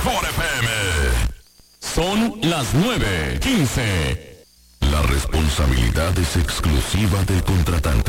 mejor FM. Son las 9:15. La responsabilidad es exclusiva del contratante.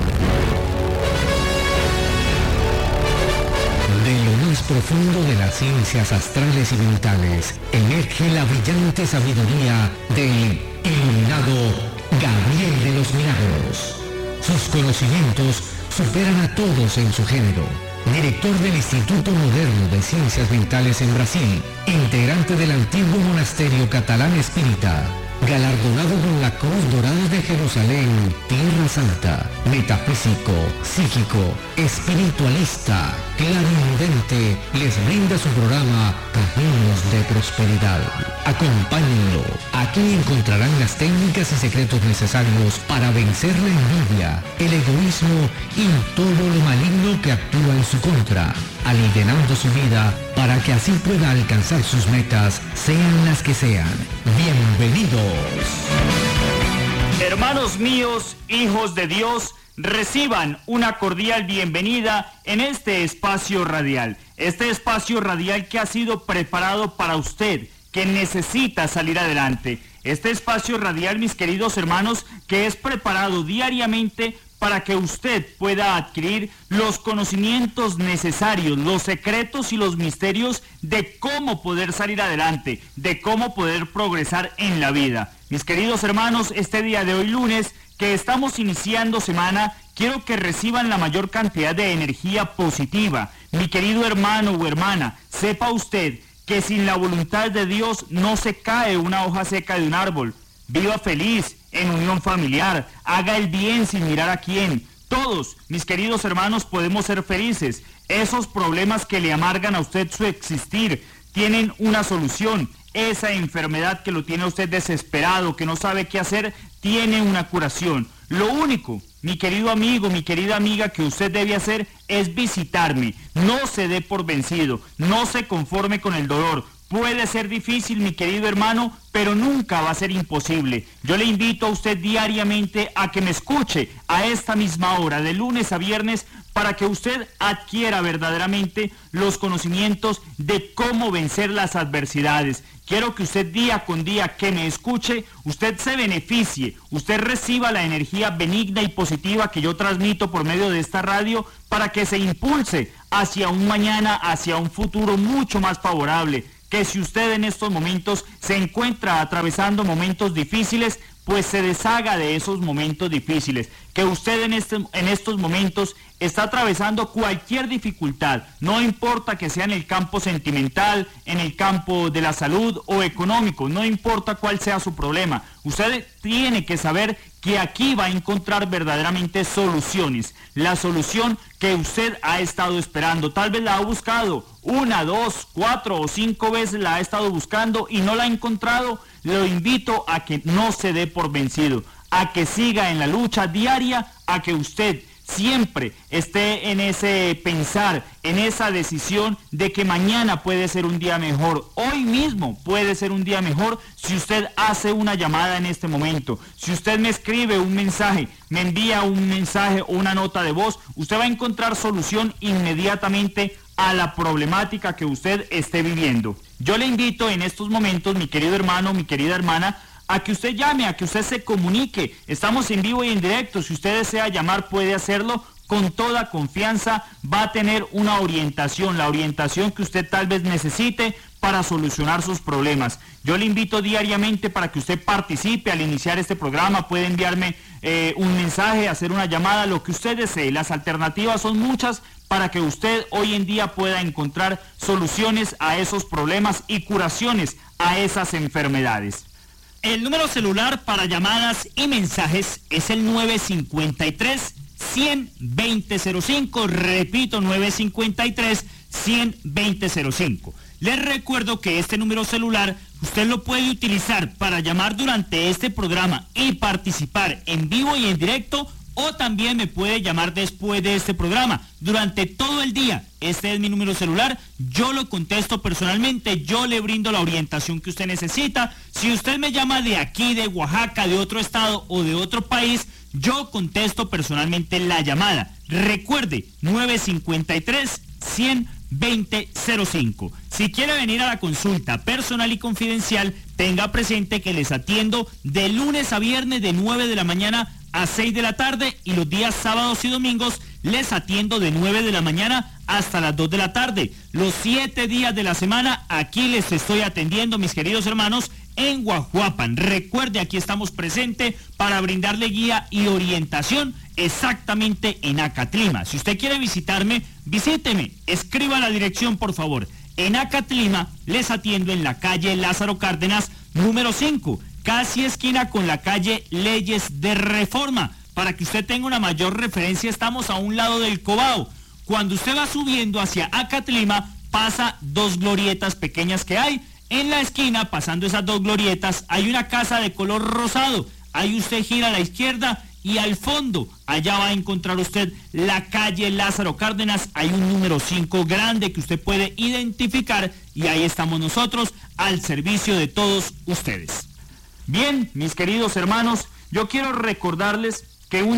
De lo más profundo de las ciencias astrales y mentales, emerge la brillante sabiduría del iluminado Gabriel de los Milagros. Sus conocimientos superan a todos en su género. Director del Instituto Moderno de Ciencias Mentales en Brasil, integrante del antiguo monasterio catalán espírita, galardonado con la Cruz Dorada de Jerusalén, Tierra Santa, metafísico, psíquico, espiritualista, clarividente, les brinda su programa Caminos de Prosperidad. Acompáñenlo. Aquí encontrarán las técnicas y secretos necesarios para vencer la envidia, el egoísmo y todo lo maligno que actúa en su contra, alivianando su vida para que así pueda alcanzar sus metas, sean las que sean. Bienvenidos. Hermanos míos, hijos de Dios, reciban una cordial bienvenida en este espacio radial. Este espacio radial que ha sido preparado para usted, que necesita salir adelante. Este espacio radial, mis queridos hermanos, que es preparado diariamente para que usted pueda adquirir los conocimientos necesarios, los secretos y los misterios de cómo poder salir adelante, de cómo poder progresar en la vida. Mis queridos hermanos, este día de hoy lunes, que estamos iniciando semana, quiero que reciban la mayor cantidad de energía positiva. Mi querido hermano o hermana, sepa usted que sin la voluntad de Dios no se cae una hoja seca de un árbol. Viva feliz, en unión familiar, haga el bien sin mirar a quién. Todos, mis queridos hermanos, podemos ser felices. Esos problemas que le amargan a usted su existir tienen una solución. Esa enfermedad que lo tiene a usted desesperado, que no sabe qué hacer, tiene una curación. Lo único, mi querido amigo, mi querida amiga, que usted debe hacer es visitarme. No se dé por vencido, no se conforme con el dolor. Puede ser difícil, mi querido hermano, pero nunca va a ser imposible. Yo le invito a usted diariamente a que me escuche a esta misma hora, de lunes a viernes, para que usted adquiera verdaderamente los conocimientos de cómo vencer las adversidades. Quiero que usted día con día que me escuche, usted se beneficie, usted reciba la energía benigna y positiva que yo transmito por medio de esta radio para que se impulse hacia un mañana, hacia un futuro mucho más favorable. Que si usted en estos momentos se encuentra atravesando momentos difíciles, pues se deshaga de esos momentos difíciles. Que usted en estos momentos está atravesando cualquier dificultad, no importa que sea en el campo sentimental, en el campo de la salud o económico, no importa cuál sea su problema. Usted tiene que saber que aquí va a encontrar verdaderamente soluciones. La solución que usted ha estado esperando, tal vez la ha buscado 1, 2, 4 o 5 veces, la ha estado buscando y no la ha encontrado. Lo invito a que no se dé por vencido, a que siga en la lucha diaria, a que usted siempre esté en ese pensar, en esa decisión de que mañana puede ser un día mejor. Hoy mismo puede ser un día mejor si usted hace una llamada en este momento. Si usted me escribe un mensaje, me envía un mensaje o una nota de voz, usted va a encontrar solución inmediatamente a la problemática que usted esté viviendo. Yo le invito en estos momentos, mi querido hermano, mi querida hermana, a que usted llame, a que usted se comunique. Estamos en vivo y en directo. Si usted desea llamar, puede hacerlo con toda confianza. Va a tener una orientación, la orientación que usted tal vez necesite para solucionar sus problemas. Yo le invito diariamente para que usted participe al iniciar este programa. Puede enviarme un mensaje, hacer una llamada, lo que usted desee. Las alternativas son muchas para que usted hoy en día pueda encontrar soluciones a esos problemas y curaciones a esas enfermedades. El número celular para llamadas y mensajes es el 953-100-2005. Repito, 953-100-2005. Les recuerdo que este número celular usted lo puede utilizar para llamar durante este programa y participar en vivo y en directo, o también me puede llamar después de este programa, durante todo el día. Este es mi número celular, yo lo contesto personalmente, yo le brindo la orientación que usted necesita. Si usted me llama de aquí, de Oaxaca, de otro estado o de otro país, yo contesto personalmente la llamada. Recuerde, 953-100-2005. 2005. Si quiere venir a la consulta personal y confidencial, tenga presente que les atiendo de lunes a viernes de 9 de la mañana a 6 de la tarde y los días sábados y domingos les atiendo de 9 de la mañana hasta las 2 de la tarde. Los 7 días de la semana aquí les estoy atendiendo, mis queridos hermanos, en Guajuapan. Recuerde, aquí estamos presentes para brindarle guía y orientación exactamente en Acatlima. Si usted quiere visitarme, visíteme, escriba la dirección por favor. En Acatlima les atiendo en la calle Lázaro Cárdenas, número 5, casi esquina con la calle Leyes de Reforma. Para que usted tenga una mayor referencia, estamos a un lado del Cobao. Cuando usted va subiendo hacia Acatlima, pasa 2 glorietas pequeñas que hay. En la esquina, pasando esas 2 glorietas, hay una casa de color rosado. Ahí usted gira a la izquierda y al fondo, allá va a encontrar usted la calle Lázaro Cárdenas. Hay un número 5 grande que usted puede identificar y ahí estamos nosotros al servicio de todos ustedes. Bien, mis queridos hermanos, yo quiero recordarles que un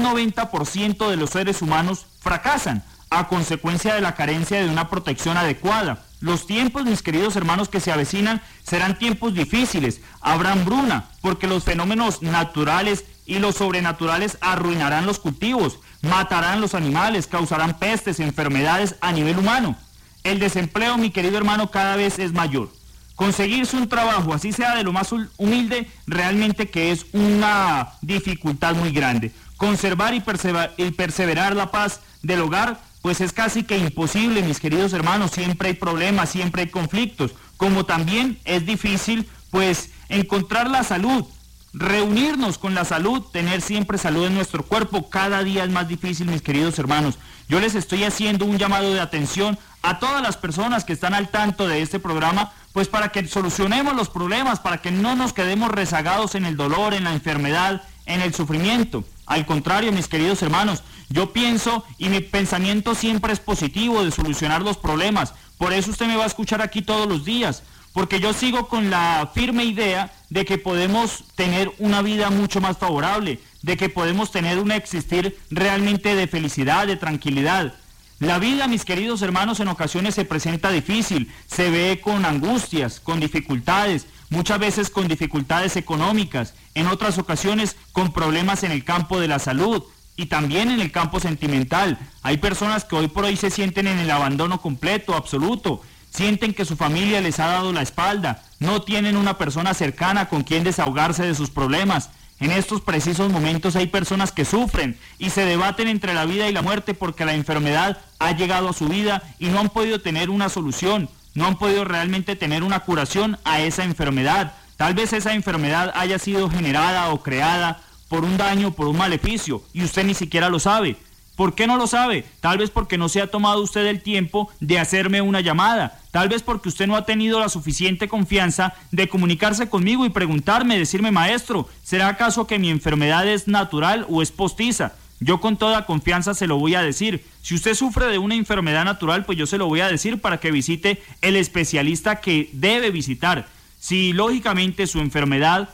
90% de los seres humanos fracasan a consecuencia de la carencia de una protección adecuada. Los tiempos, mis queridos hermanos, que se avecinan serán tiempos difíciles. Habrá hambruna, porque los fenómenos naturales y los sobrenaturales arruinarán los cultivos, matarán los animales, causarán pestes, enfermedades a nivel humano. El desempleo, mi querido hermano, cada vez es mayor. Conseguirse un trabajo, así sea de lo más humilde, realmente que es una dificultad muy grande. Conservar y perseverar la paz del hogar, pues es casi que imposible, mis queridos hermanos. Siempre hay problemas, siempre hay conflictos. Como también es difícil, pues, encontrar la salud, reunirnos con la salud, tener siempre salud en nuestro cuerpo. Cada día es más difícil, mis queridos hermanos. Yo les estoy haciendo un llamado de atención a todas las personas que están al tanto de este programa, pues para que solucionemos los problemas, para que no nos quedemos rezagados en el dolor, en la enfermedad, en el sufrimiento. Al contrario, mis queridos hermanos, yo pienso y mi pensamiento siempre es positivo de solucionar los problemas. Por eso usted me va a escuchar aquí todos los días, porque yo sigo con la firme idea de que podemos tener una vida mucho más favorable, de que podemos tener un existir realmente de felicidad, de tranquilidad. La vida, mis queridos hermanos, en ocasiones se presenta difícil, se ve con angustias, con dificultades, muchas veces con dificultades económicas, en otras ocasiones con problemas en el campo de la salud y también en el campo sentimental. Hay personas que hoy por hoy se sienten en el abandono completo, absoluto, sienten que su familia les ha dado la espalda, no tienen una persona cercana con quien desahogarse de sus problemas. En estos precisos momentos hay personas que sufren y se debaten entre la vida y la muerte porque la enfermedad ha llegado a su vida y no han podido tener una solución, no han podido realmente tener una curación a esa enfermedad. Tal vez esa enfermedad haya sido generada o creada por un daño, por un maleficio, y usted ni siquiera lo sabe. ¿Por qué no lo sabe? Tal vez porque no se ha tomado usted el tiempo de hacerme una llamada. Tal vez porque usted no ha tenido la suficiente confianza de comunicarse conmigo y preguntarme, decirme: maestro, ¿será acaso que mi enfermedad es natural o es postiza? Yo con toda confianza se lo voy a decir. Si usted sufre de una enfermedad natural, pues yo se lo voy a decir para que visite el especialista que debe visitar. Si lógicamente su enfermedad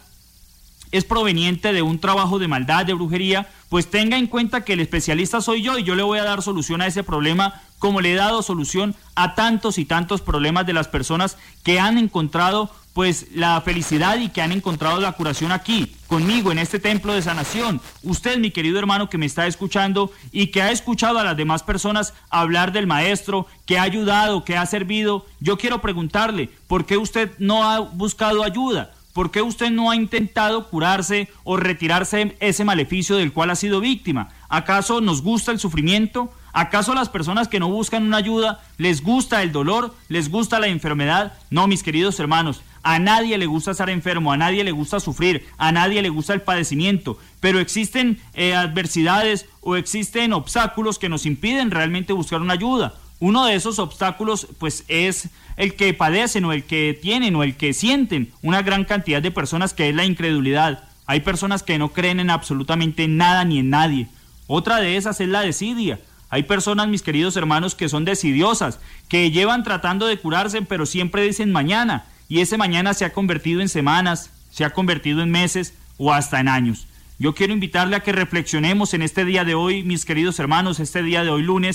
es proveniente de un trabajo de maldad, de brujería, pues tenga en cuenta que el especialista soy yo y yo le voy a dar solución a ese problema, como le he dado solución a tantos y tantos problemas de las personas que han encontrado pues la felicidad y que han encontrado la curación aquí, conmigo, en este templo de sanación. Usted, mi querido hermano que me está escuchando y que ha escuchado a las demás personas hablar del maestro, que ha ayudado, que ha servido, yo quiero preguntarle, ¿por qué usted no ha buscado ayuda? ¿Por qué usted no ha intentado curarse o retirarse ese maleficio del cual ha sido víctima? ¿Acaso nos gusta el sufrimiento? ¿Acaso a las personas que no buscan una ayuda les gusta el dolor? ¿Les gusta la enfermedad? No, mis queridos hermanos, a nadie le gusta estar enfermo, a nadie le gusta sufrir, a nadie le gusta el padecimiento, pero existen adversidades o existen obstáculos que nos impiden realmente buscar una ayuda. Uno de esos obstáculos pues es el que padecen o el que tienen o el que sienten una gran cantidad de personas, que es la incredulidad. Hay personas que no creen en absolutamente nada ni en nadie. Otra de esas es la desidia. Hay personas, mis queridos hermanos, que son desidiosas, que llevan tratando de curarse, pero siempre dicen mañana, y ese mañana se ha convertido en semanas, se ha convertido en meses o hasta en años. Yo quiero invitarle a que reflexionemos en este día de hoy, mis queridos hermanos, este día de hoy lunes,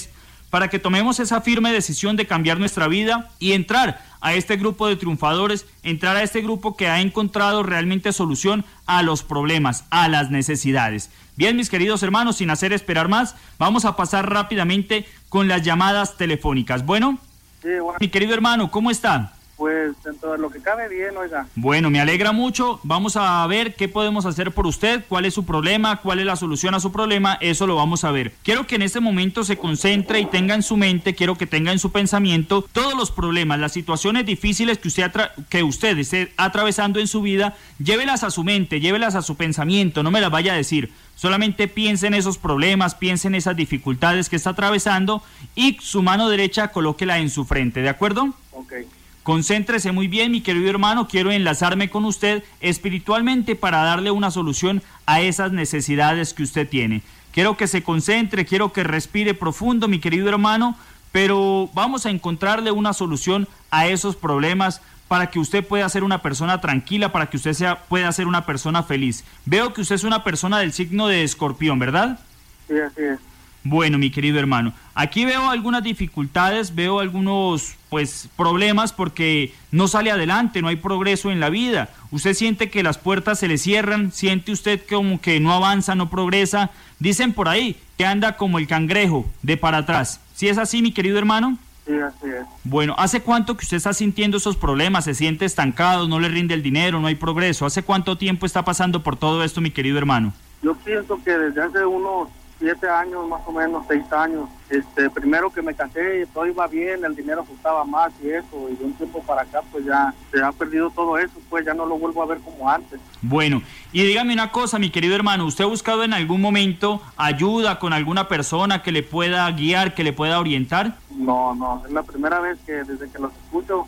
para que tomemos esa firme decisión de cambiar nuestra vida y entrar a este grupo de triunfadores, entrar a este grupo que ha encontrado realmente solución a los problemas, a las necesidades. Bien, mis queridos hermanos, sin hacer esperar más, vamos a pasar rápidamente con las llamadas telefónicas. Bueno, sí, bueno. Mi querido hermano, ¿cómo está? Pues dentro de lo que cabe bien, oiga. Bueno, me alegra mucho. Vamos a ver qué podemos hacer por usted, cuál es su problema, cuál es la solución a su problema, eso lo vamos a ver. Quiero que en este momento se concentre y tenga en su mente, quiero que tenga en su pensamiento todos los problemas, las situaciones difíciles que usted esté atravesando en su vida, llévelas a su mente, llévelas a su pensamiento, no me las vaya a decir. Solamente piense en esos problemas, piense en esas dificultades que está atravesando y su mano derecha colóquela en su frente, ¿de acuerdo? Ok. Concéntrese muy bien, mi querido hermano, quiero enlazarme con usted espiritualmente para darle una solución a esas necesidades que usted tiene. Quiero que se concentre, quiero que respire profundo, mi querido hermano, pero vamos a encontrarle una solución a esos problemas para que usted pueda ser una persona tranquila, para que usted pueda ser una persona feliz. Veo que usted es una persona del signo de Escorpión, ¿verdad? Sí, así es. Bueno, mi querido hermano, aquí veo algunas dificultades, veo algunos problemas porque no sale adelante, no hay progreso en la vida. Usted siente que las puertas se le cierran, siente usted como que no avanza, no progresa. Dicen por ahí que anda como el cangrejo de para atrás. ¿Sí es así, mi querido hermano? Sí, así es. Bueno, ¿hace cuánto que usted está sintiendo esos problemas? ¿Se siente estancado, no le rinde el dinero, no hay progreso? ¿Hace cuánto tiempo está pasando por todo esto, mi querido hermano? Yo pienso que desde hace unos 7 años, más o menos, 6 años. Primero que me casé, todo iba bien, el dinero ajustaba más y eso, y de un tiempo para acá, pues ya se ha perdido todo eso, pues ya no lo vuelvo a ver como antes. Bueno, y dígame una cosa, mi querido hermano, ¿usted ha buscado en algún momento ayuda con alguna persona que le pueda guiar, que le pueda orientar? No, es la primera vez que desde que los escucho,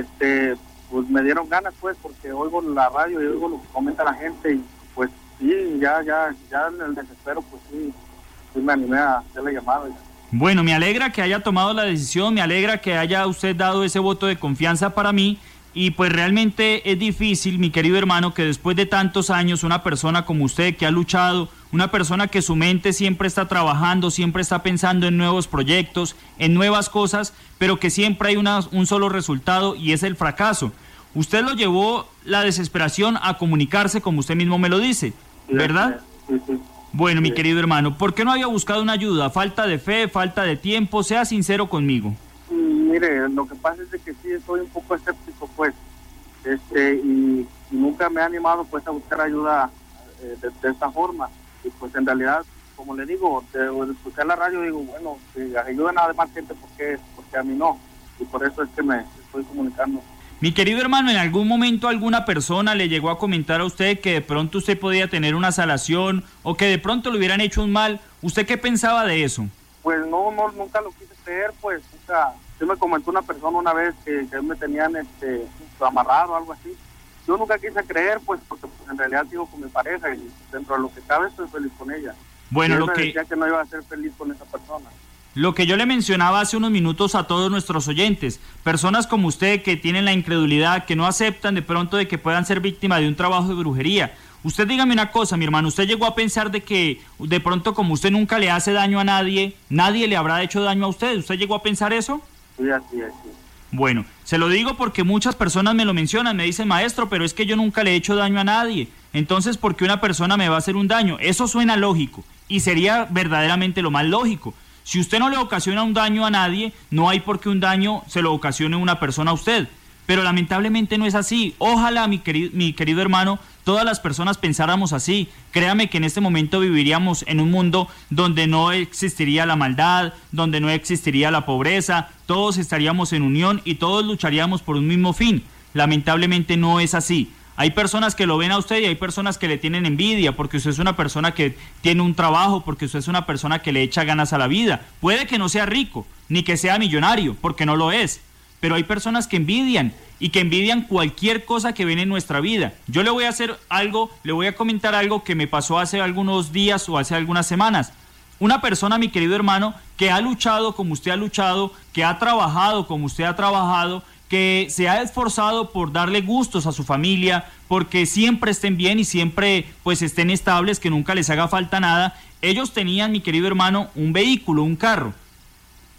pues me dieron ganas, pues, porque oigo la radio y oigo lo que comenta la gente, y pues sí, ya en el desespero, pues sí me animé a hacer la llamada. Bueno, me alegra que haya tomado la decisión, me alegra que haya usted dado ese voto de confianza para mí, y pues realmente es difícil, mi querido hermano, que después de tantos años una persona como usted que ha luchado, una persona que su mente siempre está trabajando, siempre está pensando en nuevos proyectos, en nuevas cosas, pero que siempre hay un solo resultado y es el fracaso. Usted lo llevó la desesperación a comunicarse, como usted mismo me lo dice, ¿verdad? Sí. Bueno, mi querido hermano, ¿por qué no había buscado una ayuda? ¿Falta de fe, falta de tiempo? Sea sincero conmigo. Mire, lo que pasa es de que sí estoy un poco escéptico, pues, y nunca me he animado, pues, a buscar ayuda de esta forma. Y pues, en realidad, como le digo, de escuchar la radio, digo, bueno, si ayudan a demás gente, ¿por qué a mí no? Y por eso es que me estoy comunicando. Mi querido hermano, ¿en algún momento alguna persona le llegó a comentar a usted que de pronto usted podía tener una salación o que de pronto le hubieran hecho un mal? ¿Usted qué pensaba de eso? Pues nunca lo quise creer, pues, nunca. Sí me comentó una persona una vez que me tenían amarrado o algo así. Yo nunca quise creer, pues, porque pues, en realidad sigo con mi pareja y dentro de lo que cabe estoy feliz con ella. Bueno, y él me decía que no iba a ser feliz con esa persona. Lo que yo le mencionaba hace unos minutos a todos nuestros oyentes, personas como usted que tienen la incredulidad, que no aceptan de pronto de que puedan ser víctimas de un trabajo de brujería. Usted dígame una cosa, mi hermano, ¿usted llegó a pensar de que de pronto como usted nunca le hace daño a nadie, nadie le habrá hecho daño a usted? ¿Usted llegó a pensar eso? Sí, así es. Sí. Bueno, se lo digo porque muchas personas me lo mencionan, me dicen, maestro, pero es que yo nunca le he hecho daño a nadie. Entonces, ¿por qué una persona me va a hacer un daño? Eso suena lógico y sería verdaderamente lo más lógico. Si usted no le ocasiona un daño a nadie, no hay por qué un daño se lo ocasione una persona a usted. Pero lamentablemente no es así. Ojalá, mi querido hermano, todas las personas pensáramos así. Créame que en este momento viviríamos en un mundo donde no existiría la maldad, donde no existiría la pobreza, todos estaríamos en unión y todos lucharíamos por un mismo fin. Lamentablemente no es así. Hay personas que lo ven a usted y hay personas que le tienen envidia porque usted es una persona que tiene un trabajo, porque usted es una persona que le echa ganas a la vida. Puede que no sea rico, ni que sea millonario, porque no lo es. Pero hay personas que envidian y que envidian cualquier cosa que ven en nuestra vida. Yo le voy a hacer algo, le voy a comentar algo que me pasó hace algunos días o hace algunas semanas. Una persona, mi querido hermano, que ha luchado como usted ha luchado, que ha trabajado como usted ha trabajado, que se ha esforzado por darle gustos a su familia, porque siempre estén bien y siempre pues estén estables, que nunca les haga falta nada. Ellos tenían, mi querido hermano, un vehículo, un carro.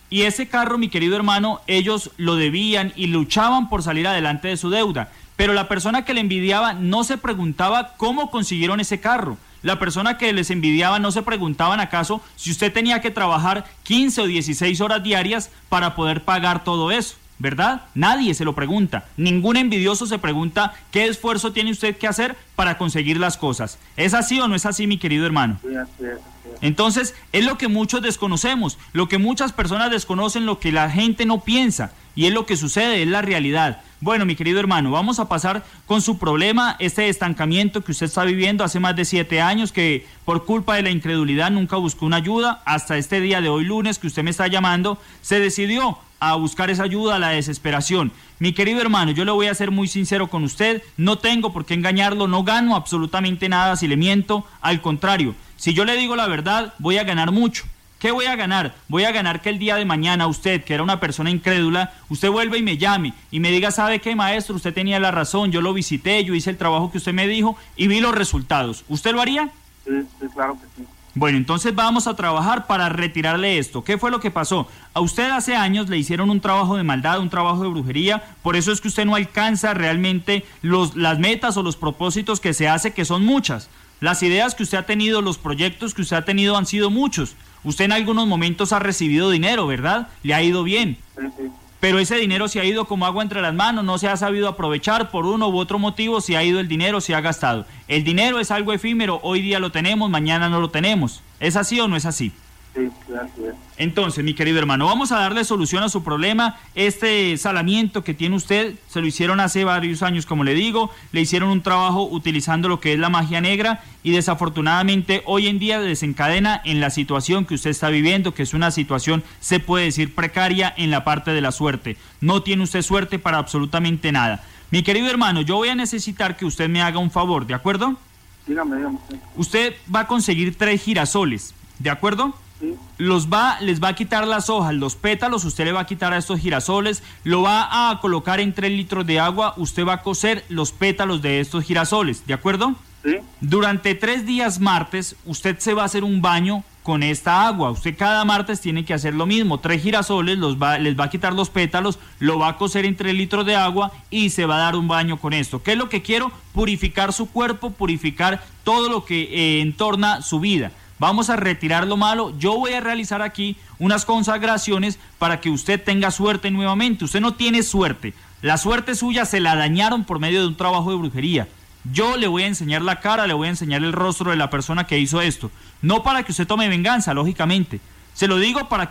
Y ese carro, mi querido hermano, ellos lo debían y luchaban por salir adelante de su deuda. Pero la persona que le envidiaba no se preguntaba cómo consiguieron ese carro. La persona que les envidiaba no se preguntaban acaso si usted tenía que trabajar 15 o 16 horas diarias para poder pagar todo eso, ¿verdad? Nadie se lo pregunta. Ningún envidioso se pregunta qué esfuerzo tiene usted que hacer para conseguir las cosas. ¿Es así o no es así, mi querido hermano? Sí, así es. Entonces, es lo que muchos desconocemos, lo que muchas personas desconocen, lo que la gente no piensa, y es lo que sucede, es la realidad. Bueno, mi querido hermano, vamos a pasar con su problema, este estancamiento que usted está viviendo hace más de 7 años, que por culpa de la incredulidad nunca buscó una ayuda, hasta este día de hoy lunes que usted me está llamando, se decidió a buscar esa ayuda, a la desesperación. Mi querido hermano, yo le voy a ser muy sincero con usted, no tengo por qué engañarlo, no gano absolutamente nada si le miento, al contrario, si yo le digo la verdad, voy a ganar mucho. ¿Qué voy a ganar? Voy a ganar que el día de mañana usted, que era una persona incrédula, usted vuelva y me llame y me diga, ¿sabe qué, maestro? Usted tenía la razón, yo lo visité, yo hice el trabajo que usted me dijo y vi los resultados. ¿Usted lo haría? Sí, claro que sí. Bueno, entonces vamos a trabajar para retirarle esto. ¿Qué fue lo que pasó? A usted hace años le hicieron un trabajo de maldad, un trabajo de brujería, por eso es que usted no alcanza realmente las metas o los propósitos que se hace, que son muchas. Las ideas que usted ha tenido, los proyectos que usted ha tenido han sido muchos. Usted en algunos momentos ha recibido dinero, ¿verdad? Le ha ido bien. Sí. Pero ese dinero se ha ido como agua entre las manos, no se ha sabido aprovechar por uno u otro motivo, se ha ido el dinero, se ha gastado. El dinero es algo efímero, hoy día lo tenemos, mañana no lo tenemos. ¿Es así o no es así? Sí, así es. Entonces, mi querido hermano, vamos a darle solución a su problema. Este salamiento que tiene usted, se lo hicieron hace varios años, como le digo, le hicieron un trabajo utilizando lo que es la magia negra y desafortunadamente hoy en día desencadena en la situación que usted está viviendo, que es una situación, se puede decir, precaria en la parte de la suerte. No tiene usted suerte para absolutamente nada. Mi querido hermano, yo voy a necesitar que usted me haga un favor, ¿de acuerdo? Dígame. Usted va a conseguir 3 girasoles, ¿de acuerdo? Sí. Les va a quitar las hojas, los pétalos, usted le va a quitar a estos girasoles, lo va a colocar en 3 litros de agua, usted va a cocer los pétalos de estos girasoles, ¿de acuerdo? Sí. Durante 3 días martes, usted se va a hacer un baño con esta agua. Usted cada martes tiene que hacer lo mismo, 3 girasoles, les va a quitar los pétalos, lo va a cocer en 3 litros de agua y se va a dar un baño con esto. ¿Qué es lo que quiero? Purificar su cuerpo, purificar todo lo que entorna su vida. Vamos a retirar lo malo. Yo voy a realizar aquí unas consagraciones para que usted tenga suerte nuevamente. Usted no tiene suerte. La suerte suya se la dañaron por medio de un trabajo de brujería. Yo le voy a enseñar la cara, le voy a enseñar el rostro de la persona que hizo esto. No para que usted tome venganza, lógicamente. Se lo digo para que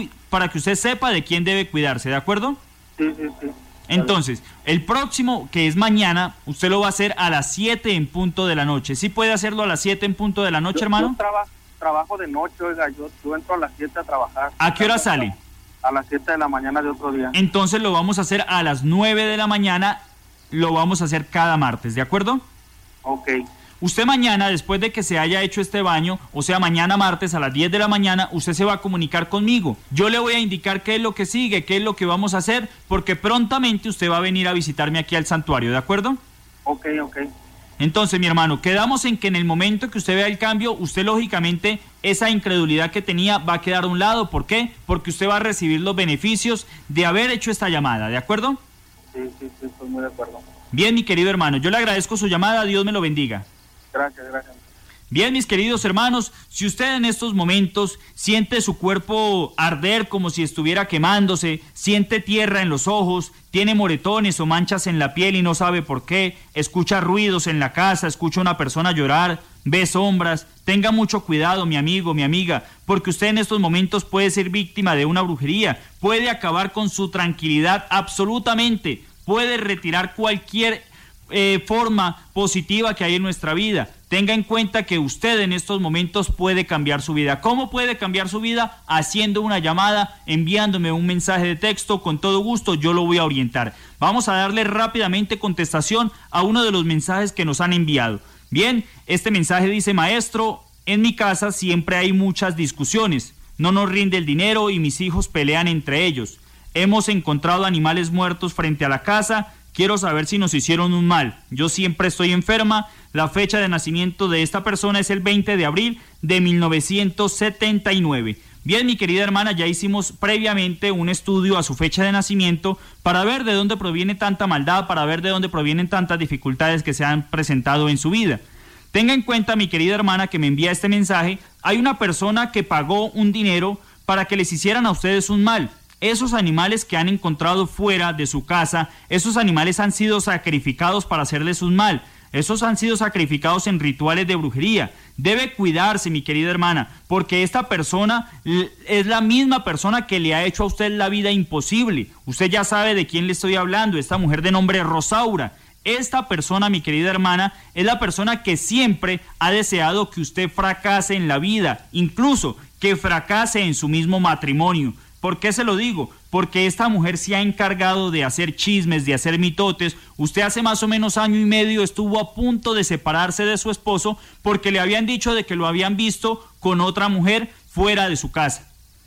usted sepa de quién debe cuidarse, ¿de acuerdo? Sí. Entonces, el próximo, que es mañana, usted lo va a hacer a las 7 en punto de la noche. ¿Sí puede hacerlo a las 7 en punto de la noche, hermano? Yo trabajo de noche, oiga, yo entro a las 7 a trabajar. ¿A qué hora sale? A las 7 de la mañana de otro día. Entonces lo vamos a hacer a las 9 de la mañana, lo vamos a hacer cada martes, ¿de acuerdo? Ok. Usted mañana, después de que se haya hecho este baño, o sea, mañana martes a las 10 de la mañana, usted se va a comunicar conmigo. Yo le voy a indicar qué es lo que sigue, qué es lo que vamos a hacer, porque prontamente usted va a venir a visitarme aquí al santuario, ¿de acuerdo? Ok. Entonces, mi hermano, quedamos en que en el momento que usted vea el cambio, usted lógicamente esa incredulidad que tenía va a quedar a un lado. ¿Por qué? Porque usted va a recibir los beneficios de haber hecho esta llamada, ¿de acuerdo? Sí, estoy muy de acuerdo. Bien, mi querido hermano, yo le agradezco su llamada, Dios me lo bendiga. Gracias. Bien, mis queridos hermanos, si usted en estos momentos siente su cuerpo arder como si estuviera quemándose, siente tierra en los ojos, tiene moretones o manchas en la piel y no sabe por qué, escucha ruidos en la casa, escucha a una persona llorar, ve sombras, tenga mucho cuidado, mi amigo, mi amiga, porque usted en estos momentos puede ser víctima de una brujería, puede acabar con su tranquilidad absolutamente, puede retirar cualquier forma positiva que hay en nuestra vida. Tenga en cuenta que usted en estos momentos puede cambiar su vida. ¿Cómo puede cambiar su vida? Haciendo una llamada, enviándome un mensaje de texto, con todo gusto yo lo voy a orientar. Vamos a darle rápidamente contestación a uno de los mensajes que nos han enviado. Bien, este mensaje dice: maestro, en mi casa siempre hay muchas discusiones, no nos rinde el dinero y mis hijos pelean entre ellos. Hemos encontrado animales muertos frente a la casa. Quiero saber si nos hicieron un mal. Yo siempre estoy enferma. La fecha de nacimiento de esta persona es el 20 de abril de 1979. Bien, mi querida hermana, ya hicimos previamente un estudio a su fecha de nacimiento para ver de dónde proviene tanta maldad, para ver de dónde provienen tantas dificultades que se han presentado en su vida. Tenga en cuenta, mi querida hermana, que me envía este mensaje, hay una persona que pagó un dinero para que les hicieran a ustedes un mal. Esos animales que han encontrado fuera de su casa, esos animales han sido sacrificados para hacerles un mal. Esos han sido sacrificados en rituales de brujería. Debe cuidarse, mi querida hermana, porque esta persona es la misma persona que le ha hecho a usted la vida imposible. Usted ya sabe de quién le estoy hablando, esta mujer de nombre Rosaura. Esta persona, mi querida hermana, es la persona que siempre ha deseado que usted fracase en la vida, incluso que fracase en su mismo matrimonio. ¿Por qué se lo digo? Porque esta mujer se ha encargado de hacer chismes, de hacer mitotes. Usted hace más o menos 1 año y medio estuvo a punto de separarse de su esposo porque le habían dicho de que lo habían visto con otra mujer fuera de su casa.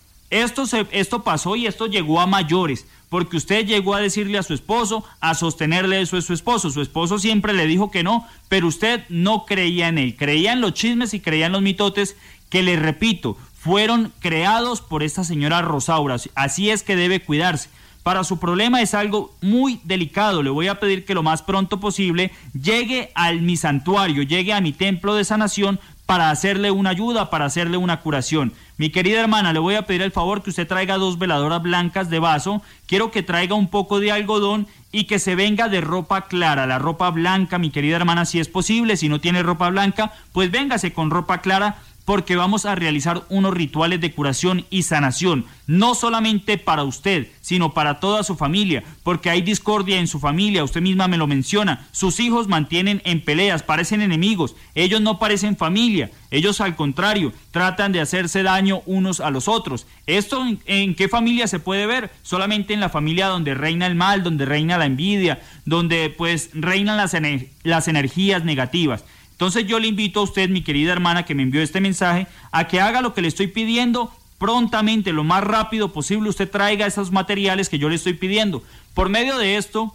Esto pasó y esto llegó a mayores, porque usted llegó a decirle a su esposo, a sostenerle eso a su esposo. Su esposo siempre le dijo que no, pero usted no creía en él, creía en los chismes y creía en los mitotes que, le repito, fueron creados por esta señora Rosaura. Así es que debe cuidarse. Para su problema es algo muy delicado. Le voy a pedir que lo más pronto posible llegue a mi santuario, llegue a mi templo de sanación para hacerle una ayuda, para hacerle una curación. Mi querida hermana, le voy a pedir el favor que usted traiga 2 veladoras blancas de vaso. Quiero que traiga un poco de algodón y que se venga de ropa clara, la ropa blanca, mi querida hermana, si es posible. Si no tiene ropa blanca, pues véngase con ropa clara, porque vamos a realizar unos rituales de curación y sanación, no solamente para usted, sino para toda su familia, porque hay discordia en su familia. Usted misma me lo menciona, sus hijos mantienen en peleas, parecen enemigos, ellos no parecen familia, ellos al contrario, tratan de hacerse daño unos a los otros. ¿Esto en qué familia se puede ver? Solamente en la familia donde reina el mal, donde reina la envidia, donde pues reinan las energías negativas. Entonces yo le invito a usted, mi querida hermana, que me envió este mensaje, a que haga lo que le estoy pidiendo prontamente, lo más rápido posible. Usted traiga esos materiales que yo le estoy pidiendo. Por medio de esto,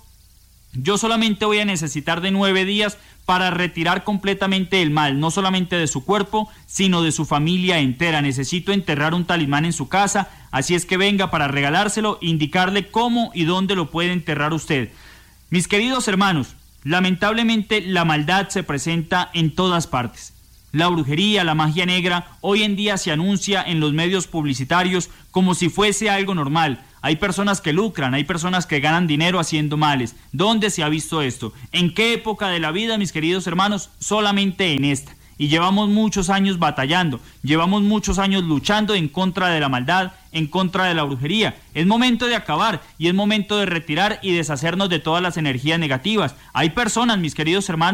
yo solamente voy a necesitar de 9 días para retirar completamente el mal, no solamente de su cuerpo, sino de su familia entera. Necesito enterrar un talismán en su casa, así es que venga para regalárselo, indicarle cómo y dónde lo puede enterrar usted. Mis queridos hermanos, lamentablemente la maldad se presenta en todas partes. La brujería, la magia negra, hoy en día se anuncia en los medios publicitarios como si fuese algo normal. Hay personas que lucran, hay personas que ganan dinero haciendo males. ¿Dónde se ha visto esto? ¿En qué época de la vida, mis queridos hermanos? Solamente en esta. Y llevamos muchos años batallando, llevamos muchos años luchando en contra de la maldad, en contra de la brujería. Es momento de acabar y es momento de retirar y deshacernos de todas las energías negativas. Hay personas, mis queridos hermanos,